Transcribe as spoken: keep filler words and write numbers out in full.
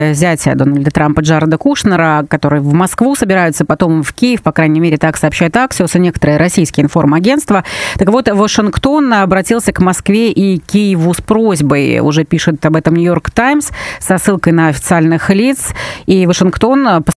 зятя Дональда Трампа Джареда Кушнера, которые в Москву собираются, потом в Киев, по крайней мере, так сообщает Axios и некоторые российские информагентства. Так вот, Вашингтон обратился к Москве и Киеву с просьбой. Уже пишет об этом Нью-Йорк Таймс со ссылкой на официальных лиц. И Вашингтон